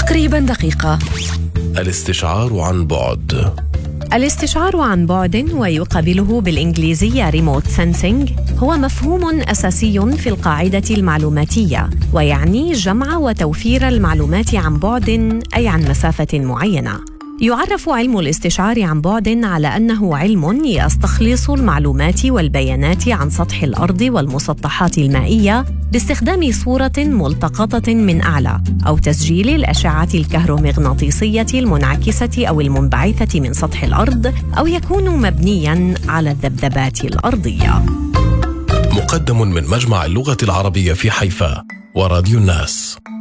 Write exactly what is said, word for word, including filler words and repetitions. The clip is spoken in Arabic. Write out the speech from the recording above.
تقريبا دقيقة. الاستشعار عن بعد. الاستشعار عن بعد، ويقابله بالإنجليزية ريموت سنسينج، هو مفهوم أساسي في القاعدة المعلوماتية، ويعني جمع وتوفير المعلومات عن بعد، أي عن مسافة معينة. يعرف علم الاستشعار عن بعد على أنه علم يستخلص المعلومات والبيانات عن سطح الأرض والمسطحات المائية باستخدام صورة ملتقطة من أعلى، أو تسجيل الأشعة الكهرومغناطيسية المنعكسة أو المنبعثة من سطح الأرض، أو يكون مبنياً على الذبذبات الأرضية. مقدم من مجمع اللغة العربية في حيفا وراديو الناس.